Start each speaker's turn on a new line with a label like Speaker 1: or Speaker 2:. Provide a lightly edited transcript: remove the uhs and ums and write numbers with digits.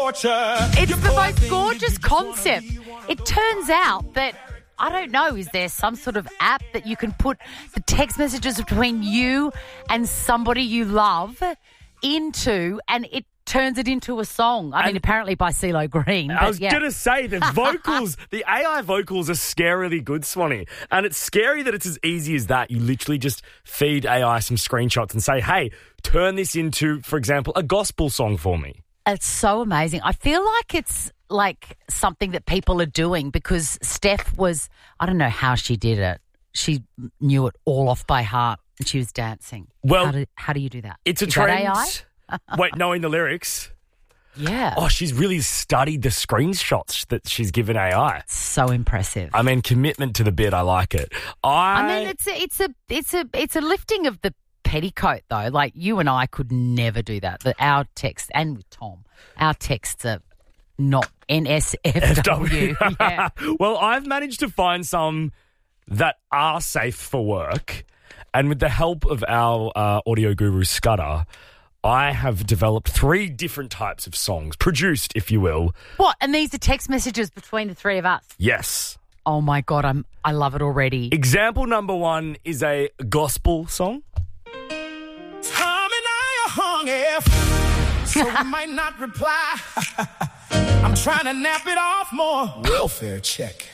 Speaker 1: It's the most gorgeous concept. It turns out that, I don't know, is there some sort of app that you can put the text messages between you and somebody you love into, and it turns it into a song? I mean, apparently by CeeLo Green.
Speaker 2: I was going to say, the vocals, the AI vocals are scarily good, Swanee. And it's scary that it's as easy as that. You literally just feed AI some screenshots and say, hey, turn this into, for example, a gospel song for me.
Speaker 1: It's so amazing. I feel like it's like something that people are doing because Steph was, I don't know how she did it. She knew it all off by heart and she was dancing.
Speaker 2: Well,
Speaker 1: how do you do that?
Speaker 2: It's a
Speaker 1: Is
Speaker 2: trend.
Speaker 1: that AI?
Speaker 2: Wait, knowing the lyrics?
Speaker 1: Yeah.
Speaker 2: Oh, she's really studied the screenshots that she's given AI.
Speaker 1: So impressive.
Speaker 2: I mean, commitment to the bit. I like it.
Speaker 1: I mean, it's a lifting of the petticoat though. Like you and I could never do that. Our texts, and with Tom, our texts are not NSFW. Yeah.
Speaker 2: Well, I've managed to find some that are safe for work, and with the help of our audio guru Scudder, I have developed 3 different types of songs, produced, if you will.
Speaker 1: What? And these are text messages between the 3 of us?
Speaker 2: Yes.
Speaker 1: Oh my God, I love it already.
Speaker 2: Example number 1 is a gospel song.
Speaker 3: Tom and I are hung so I might not reply. I'm trying to nap it off more. Welfare check.